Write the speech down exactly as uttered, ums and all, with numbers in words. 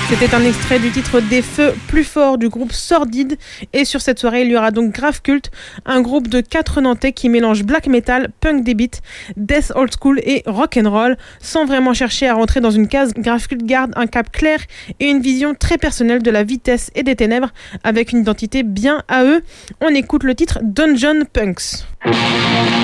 C'était un extrait du titre Des Feux plus forts du groupe Sordide. Et sur cette soirée, il y aura donc Grave Cult, un groupe de quatre Nantais qui mélange black metal, punk des beats, death old school et rock'n'roll. Sans vraiment chercher à rentrer dans une case, Grave Cult garde un cap clair et une vision très personnelle de la vitesse et des ténèbres avec une identité bien à eux. On écoute le titre Dungeon Punks.